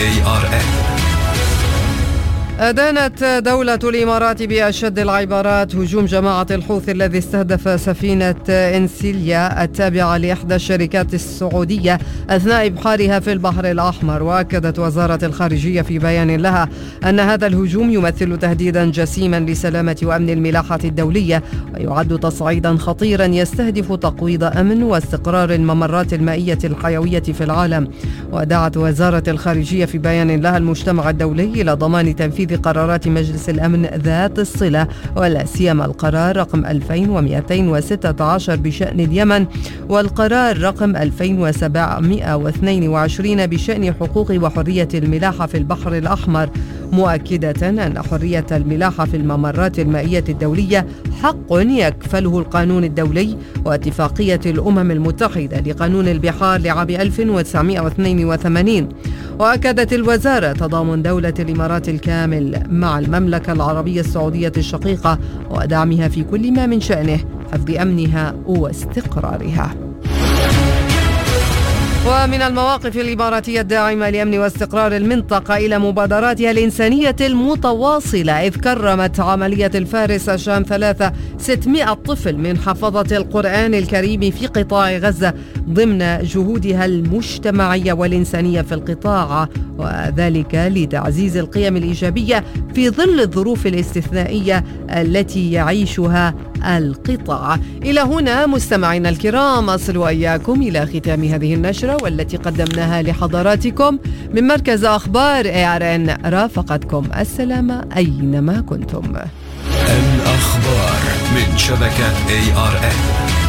ARN. أدانت دولة الإمارات بأشد العبارات هجوم جماعة الحوثي الذي استهدف سفينة إنسيليا التابعة لإحدى الشركات السعودية أثناء إبحارها في البحر الأحمر. وأكدت وزارة الخارجية في بيان لها أن هذا الهجوم يمثل تهديدا جسيما لسلامة وأمن الملاحة الدولية، ويعد تصعيدا خطيرا يستهدف تقويض أمن واستقرار الممرات المائية الحيوية في العالم. ودعت وزارة الخارجية في بيان لها المجتمع الدولي إلى ضمان تنفيذ قرارات مجلس الأمن ذات الصلة، ولا سيما القرار رقم 2216 بشأن اليمن، والقرار رقم 2722 بشأن حقوق وحرية الملاحة في البحر الأحمر، مؤكدة أن حرية الملاحة في الممرات المائية الدولية حق يكفله القانون الدولي واتفاقية الأمم المتحدة لقانون البحار لعام 1982. وأكدت الوزارة تضامن دولة الإمارات الكامل مع المملكة العربية السعودية الشقيقة ودعمها في كل ما من شأنه حفظ أمنها واستقرارها. ومن المواقف الإماراتية الداعمة لأمن واستقرار المنطقة إلى مبادراتها الإنسانية المتواصلة، إذ كرمت عملية الفارس شام 3 600 طفل من حفظة القرآن الكريم في قطاع غزة ضمن جهودها المجتمعية والإنسانية في القطاع، وذلك لتعزيز القيم الإيجابية في ظل الظروف الاستثنائية التي يعيشها القطاع. إلى هنا مستمعينا الكرام أصل وإياكم إلى ختام هذه النشرة والتي قدمناها لحضراتكم من مركز أخبار ARN. رافقتكم السلامة أينما كنتم. الأخبار من شبكة ARN.